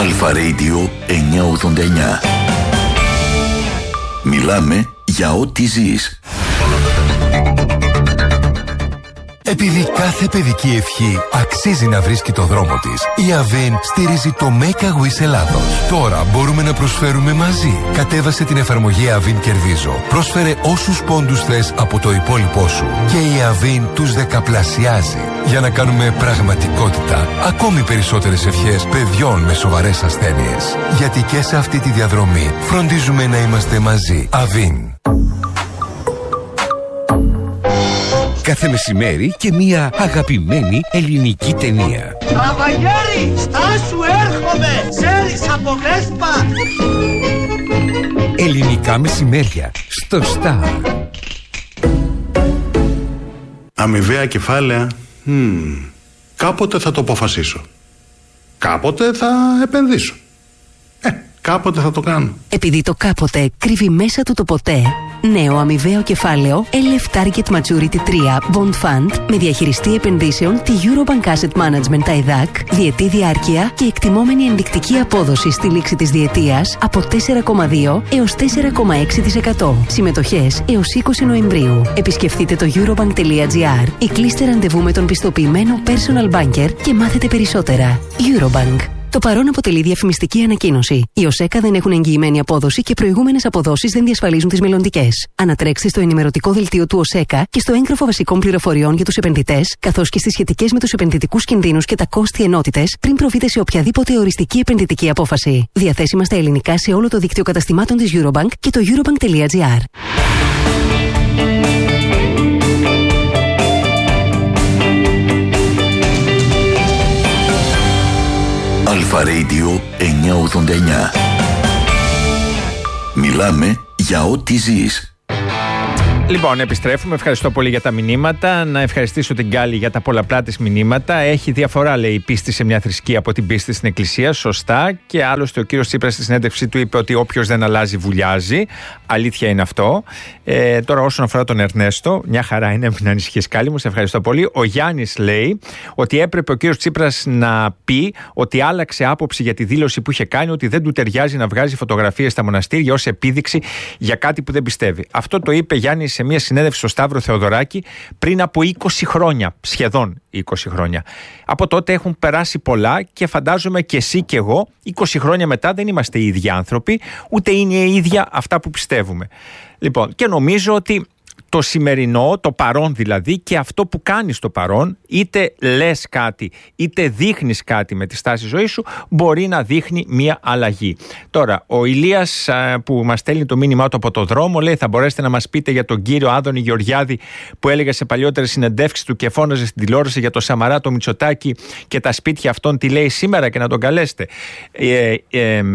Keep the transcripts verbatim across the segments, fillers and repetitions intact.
Αλφα Radio εννιακόσια ογδόντα εννιά. Μιλάμε για ό,τι ζεις. Επειδή κάθε παιδική ευχή αξίζει να βρίσκει το δρόμο της, η Avin στηρίζει το Make a Wish Ελλάδος. Τώρα μπορούμε να προσφέρουμε μαζί. Κατέβασε την εφαρμογή Avin Κερδίζω. Πρόσφερε όσους πόντους θες από το υπόλοιπό σου και η Avin τους δεκαπλασιάζει για να κάνουμε πραγματικότητα ακόμη περισσότερες ευχές παιδιών με σοβαρές ασθένειες. Γιατί και σε αυτή τη διαδρομή φροντίζουμε να είμαστε μαζί. Avin. Κάθε μεσημέρι και μία αγαπημένη ελληνική ταινία. Καβαγιάρι, στάσου, έρχομαι! Ξέρεις από Βέσπα! Ελληνικά μεσημέρια στο Star. Αμοιβαία κεφάλαια. Hmm. Κάποτε θα το αποφασίσω. Κάποτε θα επενδύσω. Ε, κάποτε θα το κάνω. Επειδή το κάποτε κρύβει μέσα του το ποτέ, νέο αμοιβαίο κεφάλαιο ελ εφ Target Maturity τρία Bond Fund με διαχειριστή επενδύσεων τη Eurobank Asset Management τα ΕΔΑΚ, διετή διάρκεια και εκτιμόμενη ενδεικτική απόδοση στη λήξη της διετίας από τέσσερα κόμμα δύο έως τέσσερα κόμμα έξι τοις εκατό. Συμμετοχές έως είκοσι Νοεμβρίου. Επισκεφτείτε το eurobank τελεία gr ή κλείστε ραντεβού με τον πιστοποιημένο personal banker και μάθετε περισσότερα. Eurobank. Το παρόν αποτελεί διαφημιστική ανακοίνωση. Οι ΟΣΕΚΑ δεν έχουν εγγυημένη απόδοση και προηγούμενες αποδόσεις δεν διασφαλίζουν τις μελλοντικές. Ανατρέξτε στο ενημερωτικό δελτίο του ΟΣΕΚΑ και στο έγγραφο βασικών πληροφοριών για τους επενδυτές, καθώς και στις σχετικές με τους επενδυτικούς κινδύνους και τα κόστη ενότητες, πριν προβείτε σε οποιαδήποτε οριστική επενδυτική απόφαση. Διαθέσιμα στα ελληνικά σε όλο το δίκτυο καταστημάτων της Eurobank και το eurobank τελεία gr. Αλφα Radio εννιακόσια ογδόντα εννιά. Μιλάμε για ό,τι ζεις. Λοιπόν, επιστρέφουμε. Ευχαριστώ πολύ για τα μηνύματα. Να ευχαριστήσω την Γκάλη για τα πολλαπλά της μηνύματα. Έχει διαφορά, λέει, η πίστη σε μια θρησκεία από την πίστη στην Εκκλησία. Σωστά. Και άλλωστε ο κύριος Τσίπρας στη συνέντευξή του είπε ότι όποιος δεν αλλάζει βουλιάζει. Αλήθεια είναι αυτό. Ε, τώρα, όσον αφορά τον Ερνέστο, μια χαρά είναι, μην ανησυχείς, Γκάλη μου. Σε ευχαριστώ πολύ. Ο Γιάννης λέει ότι έπρεπε ο κύριος Τσίπρας να πει ότι άλλαξε άποψη για τη δήλωση που είχε κάνει ότι δεν του ταιριάζει να βγάζει φωτογραφίες στα μοναστήρια ως επίδειξη για κάτι που δεν πιστεύει. Αυτό το είπε, Γιάννη, σε μια συνέντευξη στο Σταύρο Θεοδωράκη πριν από είκοσι χρόνια, σχεδόν είκοσι χρόνια. Από τότε έχουν περάσει πολλά και φαντάζομαι και εσύ και εγώ είκοσι χρόνια μετά δεν είμαστε οι ίδιοι άνθρωποι, ούτε είναι οι ίδια αυτά που πιστεύουμε. Λοιπόν, και νομίζω ότι το σημερινό, το παρόν δηλαδή, και αυτό που κάνεις στο παρόν, είτε λες κάτι είτε δείχνεις κάτι με τη στάση ζωής σου, μπορεί να δείχνει μια αλλαγή. Τώρα, ο Ηλίας που μας στέλνει το μήνυμά του από το δρόμο λέει: θα μπορέσετε να μας πείτε για τον κύριο Άδωνη Γεωργιάδη που έλεγε σε παλιότερες συνεντεύξεις του και φώναζε στην τηλεόραση για το Σαμαρά, το Μητσοτάκη και τα σπίτια αυτών, τι λέει σήμερα, και να τον καλέσετε. Ε, ε, ε,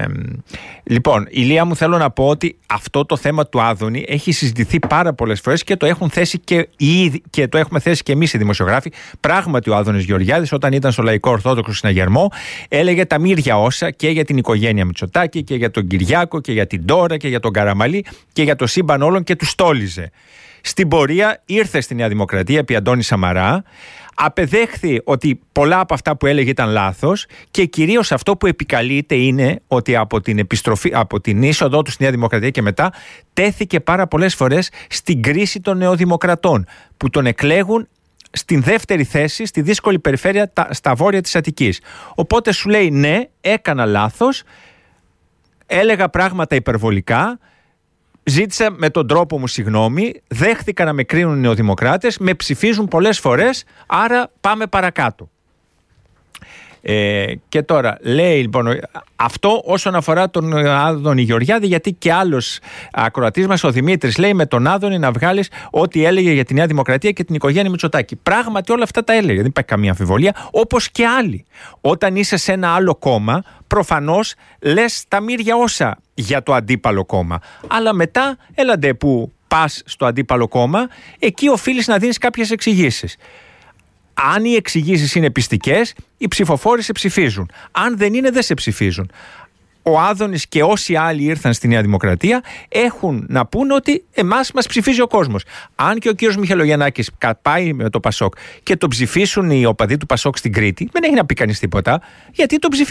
λοιπόν, Ηλία μου, θέλω να πω ότι αυτό το θέμα του Άδωνη έχει συζητηθεί πάρα πολλές φορές και το έχουν θέσει και, ήδη, και το έχουμε θέσει και εμείς οι δημοσιογράφοι. Πράγματι, ο Άδωνης Γεωργιάδης, όταν ήταν στο Λαϊκό Ορθόδοξο Συναγερμό, έλεγε τα μύρια όσα και για την οικογένεια Μητσοτάκη και για τον Κυριάκο και για την Ντόρα και για τον Καραμαλή και για το σύμπαν όλων και τους στόλιζε. Στην πορεία ήρθε στη Νέα Δημοκρατία επί Αντώνη Σαμαρά, απεδέχθη ότι πολλά από αυτά που έλεγε ήταν λάθος και κυρίως αυτό που επικαλείται είναι ότι από την, επιστροφή, από την είσοδό του στη Νέα Δημοκρατία και μετά τέθηκε πάρα πολλές φορές στην κρίση των νεοδημοκρατών που τον εκλέγουν στην δεύτερη θέση στη δύσκολη περιφέρεια στα βόρεια της Αττικής. Οπότε σου λέει ναι, έκανα λάθος, έλεγα πράγματα υπερβολικά, ζήτησα με τον τρόπο μου συγγνώμη, δέχτηκα να με κρίνουν οι νεοδημοκράτες, με ψηφίζουν πολλές φορές, άρα πάμε παρακάτω. Ε, και τώρα λέει λοιπόν αυτό όσον αφορά τον Άδωνη Γεωργιάδη, γιατί και άλλος ακροατής μας, ο Δημήτρης, λέει με τον Άδωνη να βγάλεις ό,τι έλεγε για τη Νέα Δημοκρατία και την οικογένεια Μητσοτάκη. Πράγματι όλα αυτά τα έλεγε, δεν υπάρχει καμία αμφιβολία, όπως και άλλοι. Όταν είσαι σε ένα άλλο κόμμα, προφανώς λες τα μύρια όσα για το αντίπαλο κόμμα. Αλλά μετά, έλαντε που πας στο αντίπαλο κόμμα, εκεί οφείλεις να δίνεις κάποιες εξηγήσεις. Αν οι εξηγήσεις είναι πιστικές, οι ψηφοφόροι σε ψηφίζουν. Αν δεν είναι, δεν σε ψηφίζουν. Ο Άδωνης και όσοι άλλοι ήρθαν στη Νέα Δημοκρατία έχουν να πούν ότι εμάς μας ψηφίζει ο κόσμος. Αν και ο κύριος Μιχαηλογιαννάκης πάει με το Πασόκ και τον ψηφίσουν οι οπαδοί του Πασόκ στην Κρήτη, δεν έχει να πει κανείς τίποτα, γιατί τον ψηφίζουν.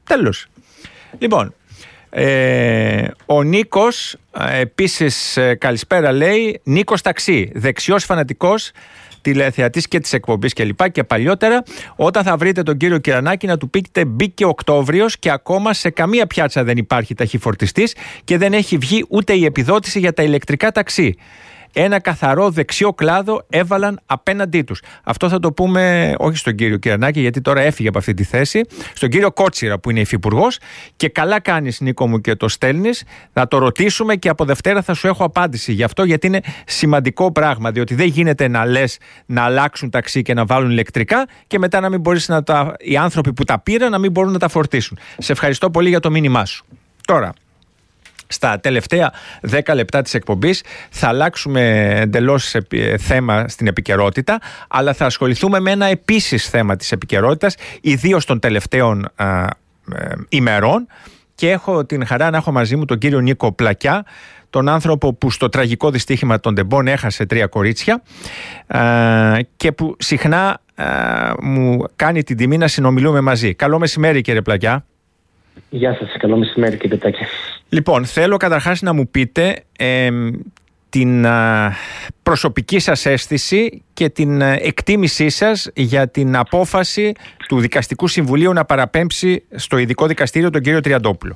Τέλος. Λοιπόν, ε, ο Νίκος ε, επίσης ε, καλησπέρα λέει, Νίκος Ταξί, δεξιός φανατικός τηλεθεατής και της εκπομπής και λοιπά και παλιότερα, όταν θα βρείτε τον κύριο Κυρανάκη να του πείτε μπήκε Οκτώβριος και ακόμα σε καμία πιάτσα δεν υπάρχει ταχυφορτιστής και δεν έχει βγει ούτε η επιδότηση για τα ηλεκτρικά ταξί. Ένα καθαρό δεξιό κλάδο έβαλαν απέναντί τους. Αυτό θα το πούμε όχι στον κύριο Κυρανάκη, γιατί τώρα έφυγε από αυτή τη θέση, στον κύριο Κότσιρα που είναι υφυπουργός. Και καλά κάνεις, Νίκο μου, και το στέλνεις. Θα το ρωτήσουμε και από Δευτέρα θα σου έχω απάντηση γι' αυτό, γιατί είναι σημαντικό πράγμα. Διότι δεν γίνεται να λες να αλλάξουν ταξί και να βάλουν ηλεκτρικά και μετά να μην μπορείς να τα, οι άνθρωποι που τα πήραν να μην μπορούν να τα φορτίσουν. Σε ευχαριστώ πολύ για το μήνυμά σου. Τώρα, στα τελευταία δέκα λεπτά της εκπομπής θα αλλάξουμε εντελώς θέμα στην επικαιρότητα, αλλά θα ασχοληθούμε με ένα επίσης θέμα της επικαιρότητας, ιδίως των τελευταίων α, α, ημερών, και έχω την χαρά να έχω μαζί μου τον κύριο Νίκο Πλακιά, τον άνθρωπο που στο τραγικό δυστύχημα των Τεμπών έχασε τρία κορίτσια α, και που συχνά α, μου κάνει την τιμή να συνομιλούμε μαζί. Καλό μεσημέρι, κύριε Πλακιά. Γεια σας, καλό μεσημέρι, κύριε Τάκη. Λοιπόν, θέλω καταρχάς να μου πείτε ε, την α, προσωπική σας αίσθηση και την α, εκτίμησή σας για την απόφαση του Δικαστικού Συμβουλίου να παραπέμψει στο ειδικό δικαστήριο τον κύριο Τριαντόπουλο.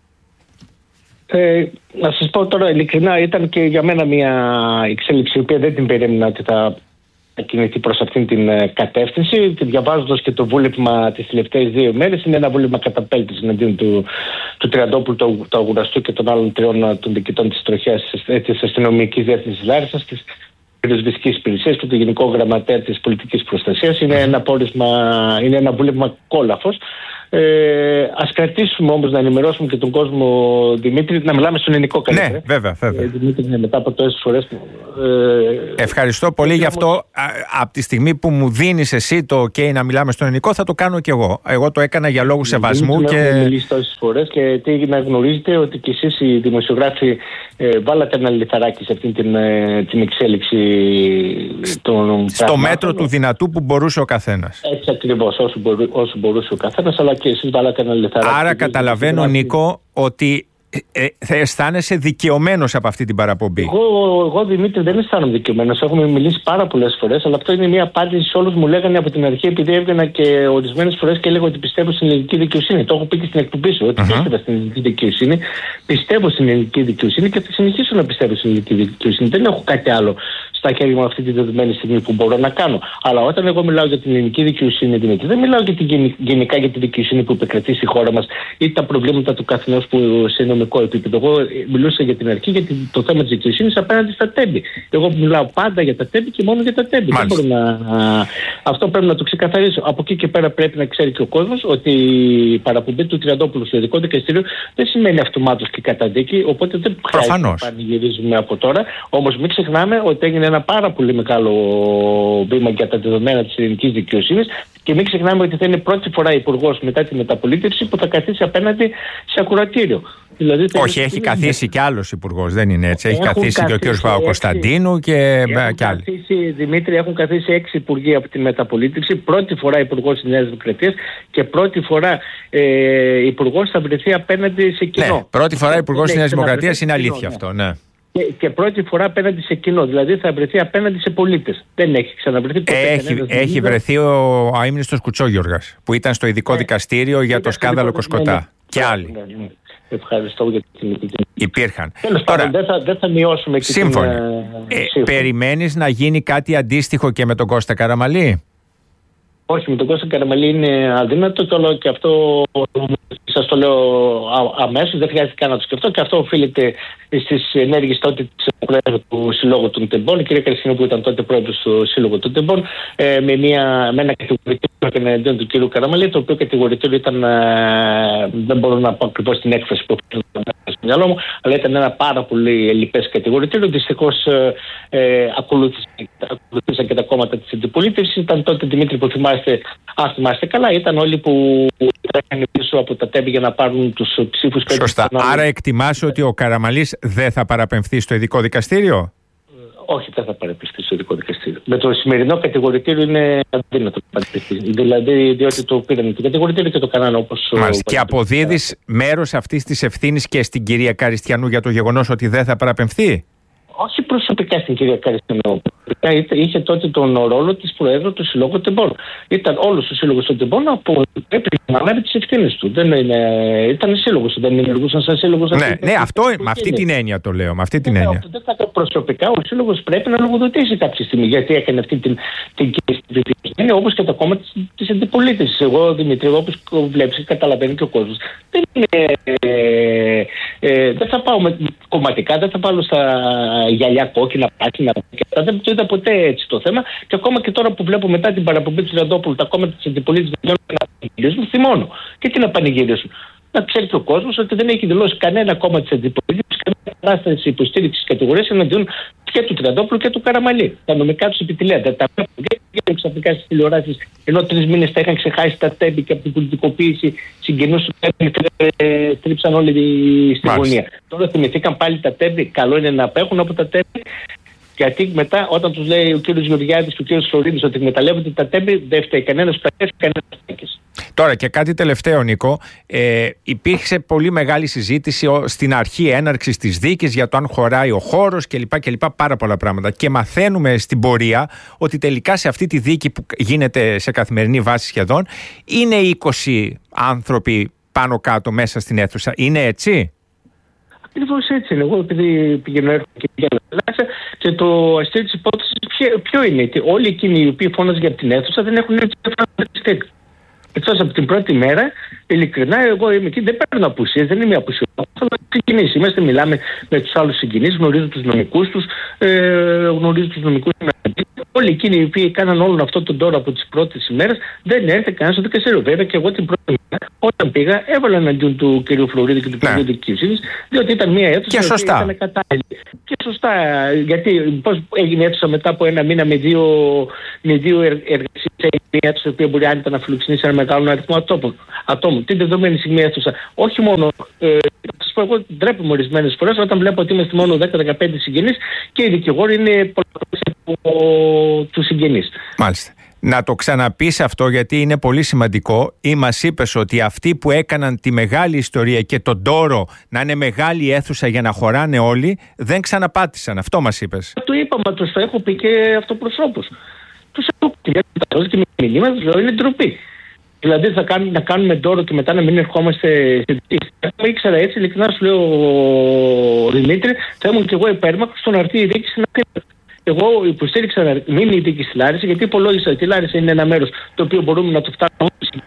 Ε, να σας πω τώρα ειλικρινά, ήταν και για μένα μια εξέλιξη η οποία δεν την περίμενα ότι θα κινηθεί προς αυτήν την κατεύθυνση. Και διαβάζοντας και το βούλευμα τις τελευταίες δύο μέρες, είναι ένα βούλευμα καταπέλτης εναντίον του, του Τριαντόπουλου, του, του Αγουραστού και των άλλων τριών των διοικητών της τροχιάς της αστυνομικής διεύθυνσης Λάρισσας, της πυροσβεστικής υπηρεσίας και του Γενικού Γραμματέα της Πολιτικής Προστασίας. Είναι ένα πόρισμα, είναι ένα βούλευμα κόλαφος. Ε, ας κρατήσουμε όμως να ενημερώσουμε και τον κόσμο, Δημήτρη, να μιλάμε στον ελληνικό καλύτερα. Ναι, βέβαια, βέβαια. Ε, Δημήτρη, μετά από τόσες φορές. Ε, Ευχαριστώ πολύ γι' αυτό. Όμως... Από τη στιγμή που μου δίνεις εσύ το OK να μιλάμε στον ελληνικό, θα το κάνω κι εγώ. Εγώ το έκανα για λόγους σεβασμού. Δημήτρη, και... Έχουμε μιλήσει τόσες φορές και τι να γνωρίζετε ότι κι εσείς οι δημοσιογράφοι ε, βάλατε ένα λιθαράκι σε αυτή την, ε, την εξέλιξη των στο πραγμάτων. Μέτρο του δυνατού που μπορούσε ο καθένας. Έτσι ακριβώς, όσο, μπορού, όσο μπορούσε ο καθένας, αλλά και εσείς βάλατε ένα λιθαράκι. Άρα καταλαβαίνω, Νίκο, ότι ε, θα αισθάνεσαι δικαιωμένος από αυτή την παραπομπή. Εγώ, εγώ Δημήτρη, δεν αισθάνομαι δικαιωμένος. Έχουμε μιλήσει πάρα πολλές φορές, αλλά αυτό είναι μια απάντηση σε όλους. Μου λέγανε από την αρχή, επειδή έβγαινα και ορισμένες φορές και έλεγα ότι πιστεύω στην ελληνική δικαιοσύνη. Το έχω πει και στην εκπομπή σου, ότι uh-huh. πίστευα στην ελληνική δικαιοσύνη. Πιστεύω στην ελληνική δικαιοσύνη και θα συνεχίσω να πιστεύω στην ελληνική δικαιοσύνη. Δεν έχω κάτι άλλο στα χέρια μου αυτή τη δεδομένη στιγμή που μπορώ να κάνω. Αλλά όταν εγώ μιλάω για την ελληνική δικαιοσύνη, Δημήτρη, δεν μιλάω για την, γενικά για τη δικαιοσύνη που επικρατεί στη χώρα μας ή τα προβλήματα του καθενός που σε νομικό επίπεδο. Εγώ μιλούσα για την αρχή για το θέμα της δικαιοσύνης απέναντι στα τέμπη. Εγώ μιλάω πάντα για τα τέμπη και μόνο για τα τέμπη. Δεν μπορώ να... Αυτό πρέπει να το ξεκαθαρίσω. Από εκεί και πέρα πρέπει να ξέρει και ο κόσμος ότι η παραπομπή του Τριαντόπουλου στο ειδικό δικαστήριο δεν σημαίνει αυτομάτως και καταδίκη. Οπότε δεν χρειάζεται να πανηγυρίζουμε από τώρα. Όμως μην ξεχνάμε ότι έγινε ένα πάρα πολύ μεγάλο βήμα για τα δεδομένα της ελληνικής δικαιοσύνης και μην ξεχνάμε ότι θα είναι πρώτη φορά υπουργός μετά τη μεταπολίτευση που θα καθίσει απέναντι σε ακουρατήριο. Δηλαδή, όχι, έχει καθίσει κι άλλος υπουργός, δεν είναι έτσι. Έχει έχουν καθίσει, καθίσει και ο κ. Παπακοσταντίνου και, και άλλοι. Καθίσει, Δημήτρη, έχουν καθίσει έξι υπουργοί από τη μεταπολίτευση. Πρώτη φορά υπουργός της Νέας Δημοκρατίας και πρώτη φορά ε, υπουργός θα βρεθεί απέναντι σε κοινό. Ναι, πρώτη φορά υπουργός της Νέας Δημοκρατίας είναι αλήθεια ναι. αυτό, ναι. Και, και πρώτη φορά απέναντι σε κοινό, δηλαδή θα βρεθεί απέναντι σε πολίτες. Δεν έχει ξαναβρεθεί ποτέ. Έχει, έχει βρεθεί ο αείμνηστος Κουτσόγιοργας που ήταν στο ειδικό ναι. δικαστήριο για το σκάνδαλο Κοσκοτά. Ναι, ναι. Και ναι, άλλοι. Ναι, ναι. Ευχαριστώ για την επιτυχία. Υπήρχαν. Τώρα, δεν θα, δεν θα μειώσουμε και σύμφωνα. Την... Ε, ε, περιμένεις να γίνει κάτι αντίστοιχο και με τον Κώστα Καραμαλή? Όχι, με τον Κώστα Καραμαλή είναι αδύνατο και όλο και αυτό σας το λέω αμέσως, δεν χρειάζεται καν να το σκεφτώ και αυτό οφείλεται στις ενέργειες τότε της πρόεδρου του Συλλόγου των Τεμπών, η κυρία Καρσινού που ήταν τότε πρόεδρος του Σύλλογου των Τεμπών, ε, με, μια, με ένα κατηγορητήριο εναντίον του κυρίου Καραμαλή, το οποίο κατηγορητήριο ήταν, ε, δεν μπορώ να πω ακριβώς την έκφραση που οφείλω στο μυαλό μου, αλλά ήταν ένα πάρα πολύ ελλειπές κατηγορητήριο. Δυστυχώς ε, ε, ακολούθησαν, ακολούθησαν και τα κόμματα της αντιπολίτευσης. Ήταν τότε, Δημήτρη, που θυμάστε, αν θυμάστε καλά, ήταν όλοι που τρέχανε πίσω από τα τέμπη για να πάρουν τους ψήφους. Σωστά. Άρα εκτιμάσαι ότι ο Καραμαλής δεν θα παραπεμφθεί στο ειδικό δικαστήριο? Όχι, δεν θα παραπιστεί στο ειδικό δικαστήριο. Με το σημερινό κατηγορητήριο είναι αδύνατο να παραπιστεί. Δηλαδή, διότι το πήραν το κατηγορητήριο και το κάνανε όπως. Μάλιστα. Και αποδίδεις μέρος αυτής της ευθύνης και στην κυρία Καριστιανού για το γεγονός ότι δεν θα παραπεμφθεί? Όχι προσωπικά στην κυρία Καριστιανού. Είχε τότε τον ρόλο της Προέδρου του Συλλόγου Τεμπών. Ήταν όλος ο Σύλλογος των Τεμπών που πρέπει να αναλάβει τις ευθύνες του. Δεν είναι, ήταν σύλλογος, δεν ενεργούσαν σαν σύλλογος. Ναι, ναι, αυτό, με αυτή την έννοια το λέω. Με αυτή την έννοια. Δεν θα προσωπικά ο Σύλλογος πρέπει να λογοδοτήσει κάποια στιγμή γιατί έκανε αυτή την ευθύνη, όπως και το κόμμα της αντιπολίτευσης. Εγώ, Δημήτρη, όπως βλέπεις και καταλαβαίνει και ο κόσμος, δεν είναι. Ε, ε, δεν θα πάω με, κομματικά, δεν θα πάω στα γυαλιά κόκκινα, πράσινα. Δεν το είδα ποτέ έτσι το θέμα. Και ακόμα και τώρα που βλέπω μετά την παραπομπή του Ραντόπουλου, τα κόμματα της αντιπολίτευσης δεν να πανηγυρίσουν, θυμώνω. Και τι να πανηγυρίσουν? Να ξέρει και ο κόσμος ότι δεν έχει δηλώσει κανένα κόμμα της αντιπολίτευσης καμία κατάσταση υποστήριξης κατηγορίας εναντίον και του Τριαντόπουλου και του Καραμαλή. Τα νομικά τους επιτελεία. Τα τα και ξαφνικά στις τηλεοράσεις, ενώ τρεις μήνες τα είχαν ξεχάσει τα τέμπη και από την πολιτικοποίηση συγγενούς του τέμπη και τρίψαν όλοι στη γωνία. Τώρα θυμηθήκαν πάλι τα τέμπη. Καλό είναι να απέχουν από τα τέμπη. Γιατί μετά, όταν τους λέει ο κύριος Γεωργιάδης και ο κύριος Σωρίδης ότι εκμεταλλεύονται τα τέμπη, δεν φταίει κανένας φταίει, κανένας φταίει. Τώρα και κάτι τελευταίο, Νίκο. Ε, υπήρξε πολύ μεγάλη συζήτηση στην αρχή έναρξης της δίκης για το αν χωράει ο χώρος κλπ. κλπ. Πάρα πολλά πράγματα. Και μαθαίνουμε στην πορεία ότι τελικά σε αυτή τη δίκη που γίνεται σε καθημερινή βάση σχεδόν είναι είκοσι άνθρωποι πάνω κάτω μέσα στην αίθουσα. Είναι έτσι? Ακριβώς έτσι είναι. Εγώ επειδή πηγαίνω έρχομαι και πηγαίνω και το αστείο της υπόθεσης ποιο, ποιο είναι? ότι όλοι εκείνοι οι οποίοι φώναζαν για την αίθουσα δεν έχουν έτσι φροντιστεί. Εκτός από την πρώτη μέρα, ειλικρινά, εγώ είμαι εκεί, δεν παίρνω απουσίες, δεν είμαι απουσιολόγος, αλλά συγκινήσεις. Είμαστε, μιλάμε με τους άλλους συγκινήσεις, γνωρίζω τους νομικούς τους, ε, γνωρίζω τους νομικούς τους. Όλοι εκείνοι οι οποίοι κάναν όλον αυτό τον τόρο από τις πρώτες ημέρες δεν έρθε κανένας στο δικαστήριο. Βέβαια και εγώ την πρώτη μέρα, όταν πήγα, έβαλα εναντίον του κ. Φλωρίδη και του κ. Δικαιοσύνης, διότι ήταν μια αίθουσα που ήταν κατάλληλη. Και σωστά, γιατί πώς έγινε αίθουσα μετά από ένα μήνα με δύο, με δύο εργασίες, μια αίθουσα η οποία μπορεί άνετα να φιλοξενήσει ένα μεγάλο αριθμό ατόμων. Την δεδομένη στιγμή αίθουσα, όχι μόνο. Ε, θα σας πω, εγώ ντρέπομαι ορισμένες φορές όταν βλέπω ότι είμαστε μόνο δέκα με δεκαπέντε συγγενείς και οι δικηγόροι είναι πολλές από τους συγγενείς. Μάλιστα. Να το ξαναπείς αυτό γιατί είναι πολύ σημαντικό. Ή μας είπες ότι αυτοί που έκαναν τη μεγάλη ιστορία και τον τόρο να είναι μεγάλη αίθουσα για να χωράνε όλοι δεν ξαναπάτησαν. Αυτό μας είπες. Το είπα, μα τους το έχω πει και αυτοπροσώπους. Τους έχω πει και με μηνύματα τους λέω είναι ντροπή. Δηλαδή θα κάνουμε, να κάνουμε τόρο και μετά να μην ερχόμαστε σε δίκη. Αν ήξερα έτσι, ειλικρινά σου λέω Δημήτρη, θα ήμουν και εγώ υπέρμαχος στο να έρθει η δίκη στην Αθήνα. Εγώ υποστήριξα να μείνει η δίκη στη Λάρισα, γιατί υπολόγισα ότι η Λάρισα είναι ένα μέρος το οποίο μπορούμε να το φτάσουμε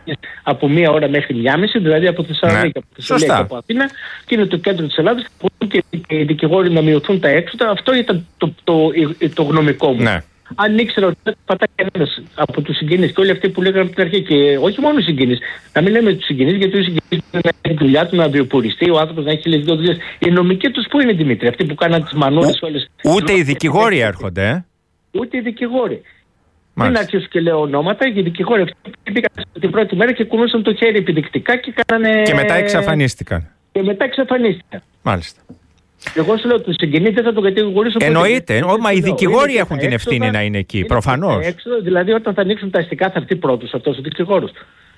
από μία ώρα μέχρι μία μισή, δηλαδή από Θεσσαλονίκη, ναι, από Θεσσαλονίκη, από Αθήνα, και είναι το κέντρο της Ελλάδας. Και οι δικηγόροι να μειωθούν τα έξοδα. Αυτό ήταν το, το, το, το γνωμικό μου. Ναι. Αν ήξερα ότι δεν πατάει κανένας από τους συγγενείς και όλοι αυτοί που λέγανε από την αρχή, και όχι μόνο οι συγγενείς, να μην λέμε τους συγγενείς, γιατί οι συγγενείς να έχει τη δουλειά του, να βιοποριστεί, ο άνθρωπος να έχει χίλιες δυο δουλειές. Οι νομικοί τους πού είναι, Δημήτρη, αυτοί που κάναν τις μανούλες όλες. Ούτε οι δικηγόροι έρχονται, ε? Ούτε οι δικηγόροι. Δεν αρχίσω και λέω ονόματα, οι δικηγόροι αυτοί πήγαν την πρώτη μέρα και κουνούσαν το χέρι επιδεικτικά και κάνανε. Και μετά εξαφανίστηκαν. Και μετά εξαφανίστηκαν. Μάλιστα. Εγώ σου λέω ότι οι συγγενείς δεν θα τον κατηγορήσουν. Εννοείται. Μα οι δικηγόροι έχουν την ευθύνη να είναι εκεί. Προφανώς. Δηλαδή, όταν θα ανοίξουν τα αστικά, θα έρθει πρώτος αυτός ο δικηγόρος.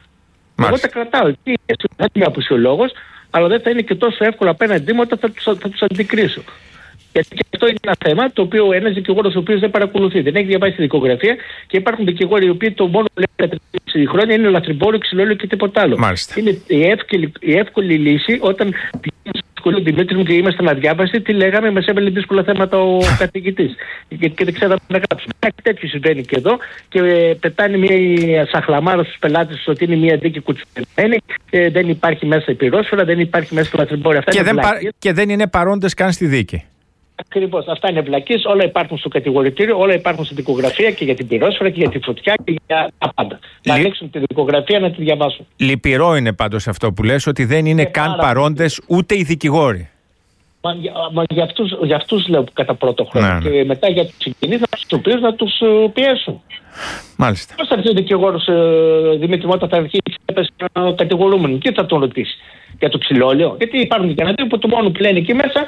Εγώ τα κρατάω εκεί. Δεν είμαι απουσιολόγος, αλλά δεν θα είναι και τόσο εύκολο απέναντί μου όταν θα τους, θα τους αντικρίσω. Γιατί και αυτό είναι ένα θέμα το οποίο ένας δικηγόρος ο οποίος δεν παρακολουθεί, δεν έχει διαβάσει τη δικογραφία, και υπάρχουν δικηγόροι οι οποίοι το μόνο που λένε τα τριάντα χρόνια είναι λαθρεμπόριο, ξυλόλαιο και τίποτα άλλο. Μάλιστα. Είναι η εύκολη, η εύκολη λύση όταν πηγαίνουμε στο σχολείο Δημήτρη μου και ήμασταν αδιάβαστοι, τι λέγαμε, μας έβαλε δύσκολα θέματα ο καθηγητής. Και, και δεν ξέραμε να γράψουμε. Κάτι τέτοιο συμβαίνει και εδώ και πετάνε μια σαχλαμάρα στους πελάτες ότι είναι μια δίκη κουτσουμένη, ε, δεν υπάρχει μέσα η πυρόσφαιρα, δεν υπάρχει μέσα το λαθρεμπόριο. Αυτά και, δεν πα, και δεν είναι παρόντες καν στη δίκη. Ακριβώς. Αυτά είναι βλακίες, όλα υπάρχουν στο κατηγορητήριο, όλα υπάρχουν στην δικογραφία και για την πυρόσφαιρα και για τη φωτιά και για τα πάντα. Να Λι... ανοίξουν τη δικογραφία να τη διαβάσουν. Λυπηρό είναι πάντως αυτό που λες, ότι δεν είναι και καν παρόντες ούτε οι δικηγόροι. Μα, μα για, αυτούς, για αυτούς λέω κατά πρώτο χρόνο. Ναι, ναι. Και μετά για τους συγγενείς τους οποίους να τους uh, πιέσουν. Μάλιστα. Πώς θα έρθει ο δικηγόρος uh, Δημήτρη μου όταν θα αρχίσει να κατηγορούμενο, τι θα τον ρωτήσει? Για το ξυλόλαιο? Γιατί υπάρχουν και κανένα που το μόνο που λένε εκεί μέσα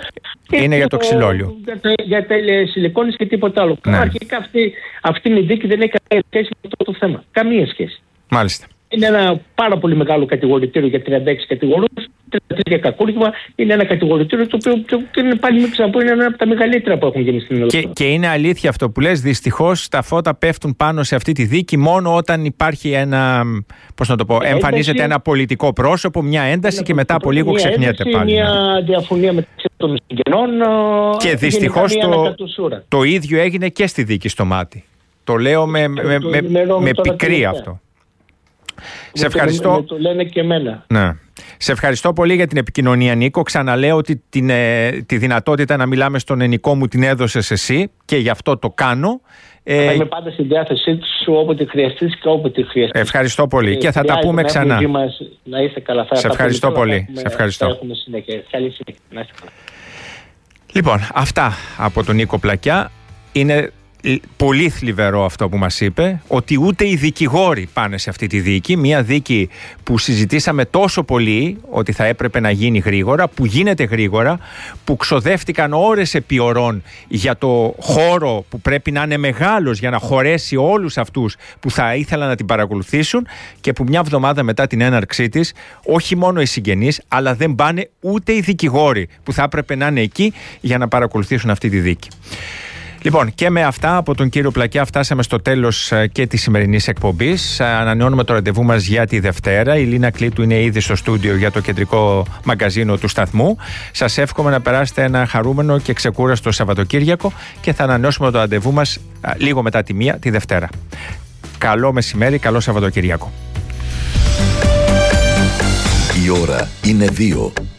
Είναι για το ξυλόλιο. Για τα, για τα σιλικόνες και τίποτα άλλο. Ναι. Αρχικά αυτή, αυτή η δίκη δεν έχει καμία σχέση με αυτό το θέμα. Καμία σχέση. Μάλιστα. Είναι ένα πάρα πολύ μεγάλο κατηγορητήριο για τριάντα έξι κατηγορούς, τριάντα τρία για κακούργημα. Είναι ένα κατηγορητήριο το οποίο, το οποίο είναι, πάλι μην ξαναπώ, είναι ένα από τα μεγαλύτερα που έχουν γίνει στην Ελλάδα. Και, και είναι αλήθεια αυτό που λες, δυστυχώς τα φώτα πέφτουν πάνω σε αυτή τη δίκη μόνο όταν υπάρχει ένα, πώς να το πω, ένταση, εμφανίζεται ένα πολιτικό πρόσωπο, μια ένταση ένα και μετά από λίγο ξεχνιέται πάλι. Μια ναι. διαφωνία μεταξύ των συγγενών. Και δυστυχώς το, το ίδιο έγινε και στη δίκη στο Μάτι. Το λέω με, με, με, με, με πικρή αυτό. Σε ευχαριστώ. Με το λένε και εμένα. Ναι. Σε ευχαριστώ πολύ για την επικοινωνία, Νίκο. Ξαναλέω ότι την, ε, τη δυνατότητα να μιλάμε στον ενικό μου την έδωσες εσύ και γι' αυτό το κάνω. Ε, θα είμαι πάντα στη διάθεσή σου όποτε χρειαστείς και όποτε χρειαστείς. Ευχαριστώ πολύ. Ε, και θα τα πούμε ξανά. Μας, να είστε καλά. Σε ευχαριστώ πολύ. Έχουμε, σε ευχαριστώ. Θα έχουμε συνέχεια. Καλή συνέχεια. Να είστε καλά. Λοιπόν, αυτά από τον Νίκο Πλακιά. Είναι πολύ θλιβερό αυτό που μας είπε, ότι ούτε οι δικηγόροι πάνε σε αυτή τη δίκη, μια δίκη που συζητήσαμε τόσο πολύ ότι θα έπρεπε να γίνει γρήγορα, που γίνεται γρήγορα, που ξοδεύτηκαν ώρες επί ωρών για το χώρο που πρέπει να είναι μεγάλος για να χωρέσει όλους αυτούς που θα ήθελαν να την παρακολουθήσουν, και που μια εβδομάδα μετά την έναρξή της όχι μόνο οι συγγενείς αλλά δεν πάνε ούτε οι δικηγόροι που θα έπρεπε να είναι εκεί για να παρακολουθήσουν αυτή τη δίκη. Λοιπόν, και με αυτά από τον κύριο Πλακιά φτάσαμε στο τέλος και της σημερινής εκπομπής. Ανανεώνουμε το ραντεβού μας για τη Δευτέρα. Η Λίνα Κλήτου είναι ήδη στο στούντιο για το κεντρικό μαγκαζίνο του σταθμού. Σας εύχομαι να περάσετε ένα χαρούμενο και ξεκούραστο Σαββατοκύριακο και θα ανανεώσουμε το ραντεβού μας λίγο μετά τη μία τη Δευτέρα. Καλό μεσημέρι, καλό Σαββατοκύριακο. Η ώρα είναι δύο.